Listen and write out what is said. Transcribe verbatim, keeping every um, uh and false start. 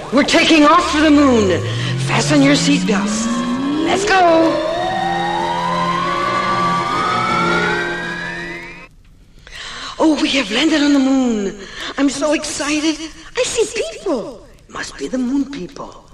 We're taking off for the moon. Fasten your seatbelts. Let's go. Oh, we have landed on the moon. I'm so excited. I see people. Must be the moon people.